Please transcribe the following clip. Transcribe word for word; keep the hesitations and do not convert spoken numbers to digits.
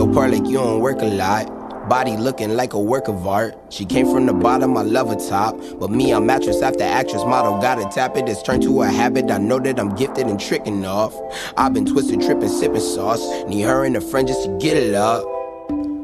your part like you don't work a lot. Body looking like a work of art. She came from the bottom, I love her top. But me, I'm actress after actress, motto, gotta tap it. It's turned to a habit, I know that I'm gifted and tricking off. I've been twisted, tripping, sipping sauce. Need her and a friend just to get it up.